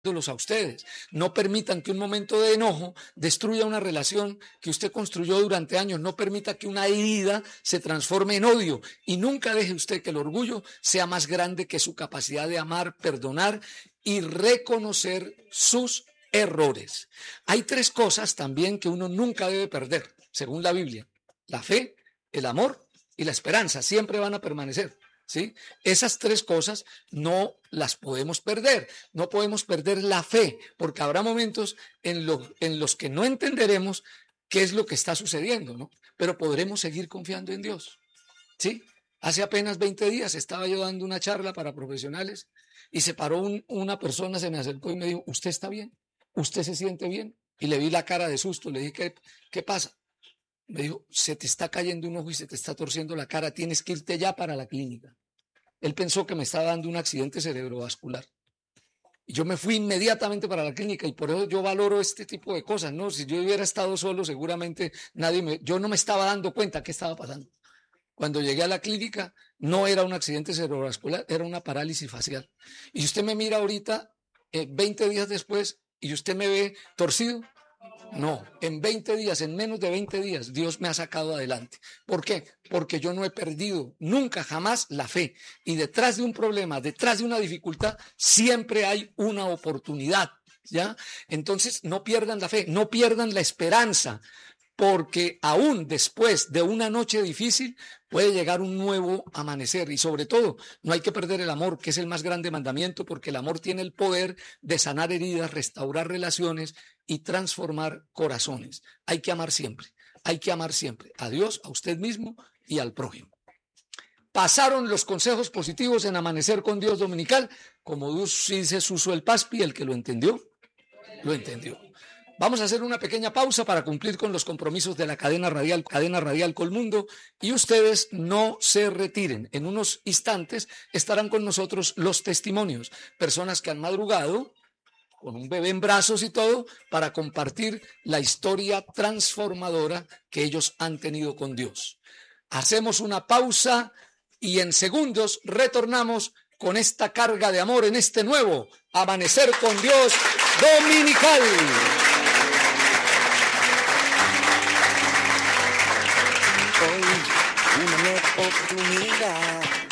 a ustedes. No permitan que un momento de enojo destruya una relación que usted construyó durante años. No permita que una herida se transforme en odio. Y nunca deje usted que el orgullo sea más grande que su capacidad de amar, perdonar y reconocer sus errores. Hay tres cosas también que uno nunca debe perder, según la Biblia: la fe, el amor y la esperanza. Siempre van a permanecer. ¿Sí? Esas tres cosas no las podemos perder. No podemos perder la fe, porque habrá momentos en los que no entenderemos qué es lo que está sucediendo, ¿no? Pero podremos seguir confiando en Dios. ¿Sí? Hace apenas 20 días estaba yo dando una charla para profesionales y se paró una persona, se me acercó y me dijo: ¿usted está bien? ¿Usted se siente bien? Y le vi la cara de susto. Le dije: ¿Qué pasa? Me dijo: se te está cayendo un ojo y se te está torciendo la cara, tienes que irte ya para la clínica. Él pensó que me estaba dando un accidente cerebrovascular. Y yo me fui inmediatamente para la clínica, y por eso yo valoro este tipo de cosas, ¿no? Si yo hubiera estado solo, seguramente yo no me estaba dando cuenta qué estaba pasando. Cuando llegué a la clínica, no era un accidente cerebrovascular, era una parálisis facial. Y usted me mira ahorita, 20 días después, y usted me ve torcido. No, en 20 días, en menos de 20 días, Dios me ha sacado adelante. ¿Por qué? Porque yo no he perdido nunca, jamás la fe. Y detrás de un problema, detrás de una dificultad, siempre hay una oportunidad, ¿ya? Entonces, no pierdan la fe, no pierdan la esperanza, porque aún después de una noche difícil puede llegar un nuevo amanecer. Y sobre todo, no hay que perder el amor, que es el más grande mandamiento, porque el amor tiene el poder de sanar heridas, restaurar relaciones y transformar corazones. Hay que amar siempre a Dios, a usted mismo y al prójimo. Pasaron los consejos positivos en Amanecer con Dios Dominical. Como dice Suso el Paspi, el que lo entendió, lo entendió. Vamos a hacer una pequeña pausa para cumplir con los compromisos de la cadena radial Colmundo, y ustedes no se retiren. En unos instantes estarán con nosotros los testimonios, personas que han madrugado con un bebé en brazos y todo para compartir la historia transformadora que ellos han tenido con Dios. Hacemos una pausa y en segundos retornamos con esta carga de amor en este nuevo Amanecer con Dios Dominical. Hoy una nueva oportunidad